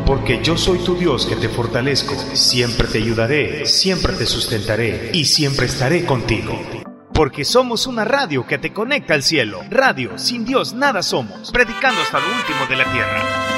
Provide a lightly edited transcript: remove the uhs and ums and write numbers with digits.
porque yo soy tu Dios que te fortalezco, siempre te ayudaré, siempre te sustentaré y siempre estaré contigo. Porque somos una radio que te conecta al cielo. Radio, sin Dios nada somos, predicando hasta lo último de la tierra.